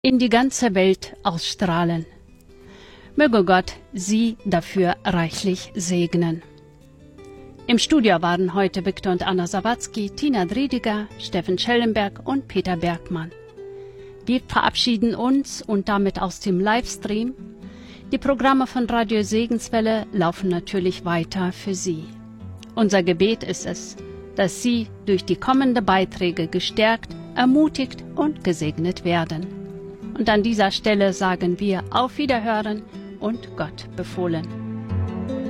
in die ganze Welt ausstrahlen. Möge Gott Sie dafür reichlich segnen. Im Studio waren heute Viktor und Anna Sawatzki, Tina Driediger, Steffen Schellenberg und Peter Bergmann. Wir verabschieden uns und damit aus dem Livestream. Die Programme von Radio Segenswelle laufen natürlich weiter für Sie. Unser Gebet ist es, dass Sie durch die kommenden Beiträge gestärkt, ermutigt und gesegnet werden. Und an dieser Stelle sagen wir auf Wiederhören und Gott befohlen.